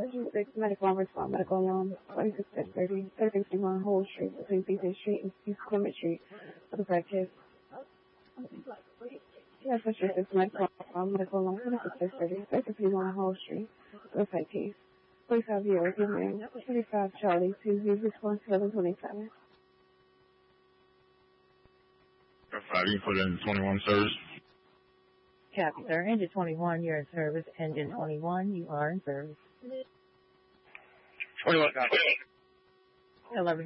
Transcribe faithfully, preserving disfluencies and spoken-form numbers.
six medical and respond medical alarm, twenty-six thirty, thirty fifty-one Whole Street between B J Street and East Clement Street for the practice. Yes, that's your six medical and medical alarm, twenty-six thirty, thirty fifty-one Whole Street for the practice. Please have your name, twenty-five Charlie, two zero six one seven twenty-seven. Five, you put in twenty-one service. Copy, sir. Engine twenty-one, you're in service. Engine twenty-one, you are in service. twenty-one, copy. eleven